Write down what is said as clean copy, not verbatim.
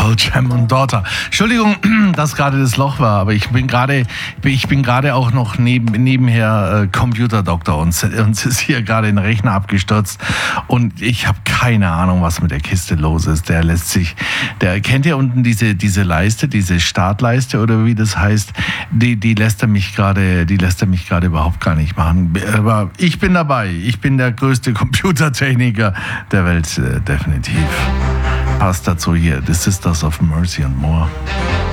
Pearl Jam und Daughter. Entschuldigung, dass gerade das Loch war, aber ich bin gerade auch noch nebenher Computerdoktor und uns ist hier gerade ein Rechner abgestürzt und ich habe keine Ahnung, was mit der Kiste los ist. Kennt ihr unten diese Leiste, diese Startleiste oder wie das heißt, die lässt er mich gerade überhaupt gar nicht machen. Aber ich bin dabei. Ich bin der größte Computertechniker der Welt, definitiv. Passt dazu hier. The Sisters of Mercy and More.